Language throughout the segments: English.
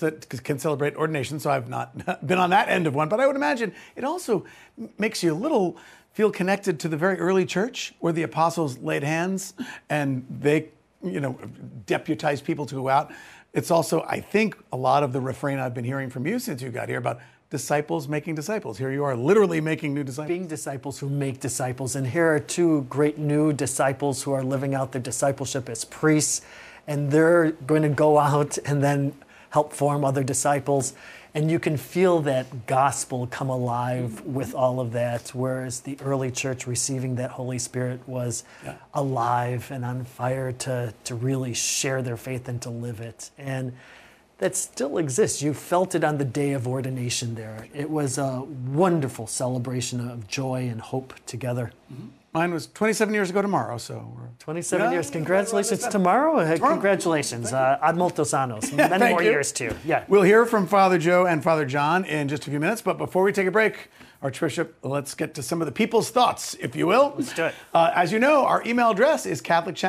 that can celebrate ordination, so I've not been on that end of one, but I would imagine it also makes you a little feel connected to the very early church where the apostles laid hands and they, deputized people to go out. It's also, I think, a lot of the refrain I've been hearing from you since you got here about disciples making disciples. Here you are literally making new disciples. Being disciples who make disciples. And here are two great new disciples who are living out their discipleship as priests. And they're going to go out and then help form other disciples. And you can feel that gospel come alive with all of that, whereas the early church receiving that Holy Spirit was alive and on fire to really share their faith and to live it. And that still exists. You felt it on the day of ordination there. It was a wonderful celebration of joy and hope together. Mm-hmm. Mine was 27 years ago tomorrow, so we're... 27 years. Congratulations tomorrow. Congratulations. Ad multos annos. Many more years, too. Yeah. We'll hear from Father Joe and Father John in just a few minutes, but before we take a break, Archbishop, let's get to some of the people's thoughts, if you will. Let's do it. As you know, our email address is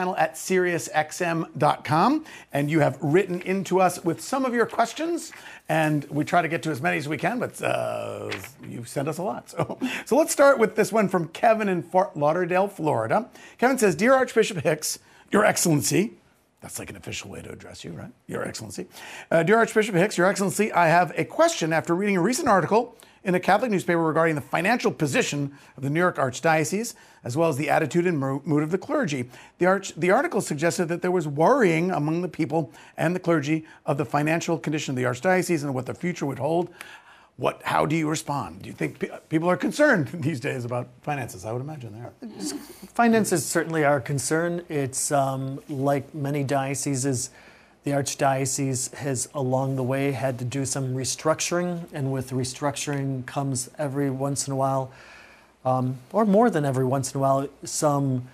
catholicchannel@SiriusXM.com, and you have written into us with some of your questions, and we try to get to as many as we can, but you've sent us a lot. So let's start with this one from Kevin in Fort Lauderdale, Florida. Kevin says, Dear Archbishop Hicks, Your Excellency, that's like an official way to address you, right? Your Excellency. Dear Archbishop Hicks, Your Excellency, I have a question after reading a recent article in a Catholic newspaper regarding the financial position of the New York Archdiocese, as well as the attitude and mood of the clergy. The article suggested that there was worrying among the people and the clergy of the financial condition of the Archdiocese and what the future would hold. How do you respond? Do you think people are concerned these days about finances? I would imagine they are. Finances certainly are a concern. It's like many dioceses, the Archdiocese has along the way had to do some restructuring, and with restructuring comes every once in a while, or more than every once in a while, some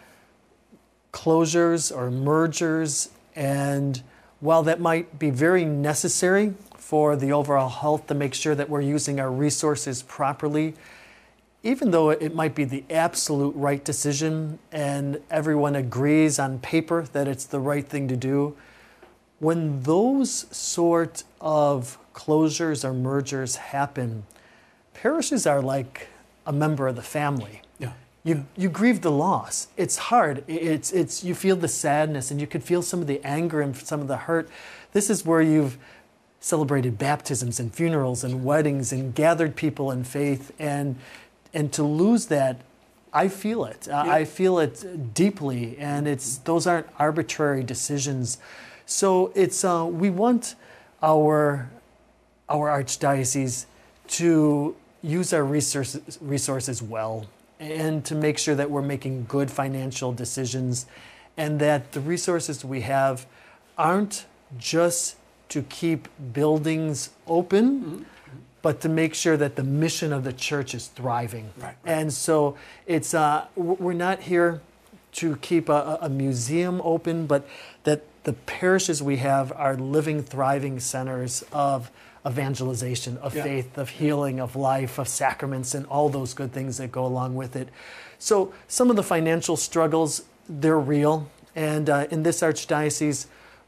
closures or mergers. And while that might be very necessary for the overall health to make sure that we're using our resources properly, even though it might be the absolute right decision and everyone agrees on paper that it's the right thing to do, when those sort of closures or mergers happen, parishes are like a member of the family. Yeah. You grieve the loss. It's hard. It's you feel the sadness, and you could feel some of the anger and some of the hurt. This is where you've celebrated baptisms and funerals and weddings and gathered people in faith, and to lose that, I feel it. I feel it deeply, and those aren't arbitrary decisions. So it's we want our archdiocese to use our resources well, and to make sure that we're making good financial decisions, and that the resources we have aren't just to keep buildings open, but to make sure that the mission of the church is thriving. Right. And so it's we're not here to keep a museum open, but that the parishes we have are living, thriving centers of evangelization, of faith, of healing, of life, of sacraments, and all those good things that go along with it. So some of the financial struggles, they're real. And in this archdiocese,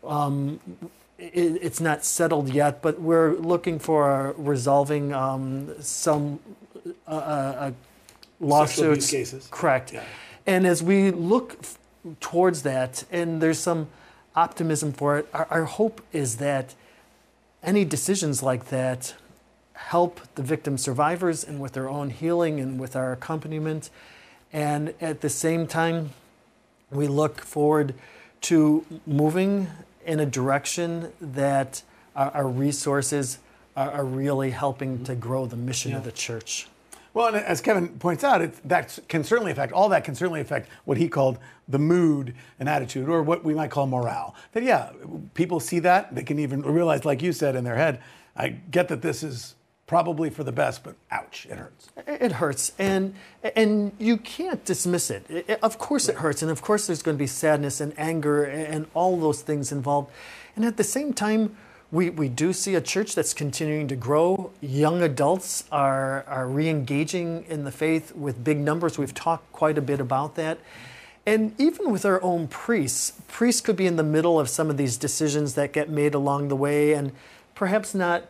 it's not settled yet, but we're looking for resolving some lawsuits. Sexual abuse cases. Correct. Yeah. And as we look towards that, and there's some optimism for it, our hope is that any decisions like that help the victim survivors and with their own healing and with our accompaniment. And at the same time, we look forward to moving in a direction that our resources are really helping to grow the mission of the church. Well, and as Kevin points out, that can certainly affect what he called the mood and attitude, or what we might call morale. That, people see that, they can even realize, like you said, in their head, I get that this is probably for the best, but ouch, it hurts. It hurts, and you can't dismiss it. Of course it hurts, and of course there's going to be sadness and anger and all those things involved. And at the same time, we do see a church that's continuing to grow. Young adults are re-engaging in the faith with big numbers. We've talked quite a bit about that. And even with our own priests could be in the middle of some of these decisions that get made along the way, and perhaps not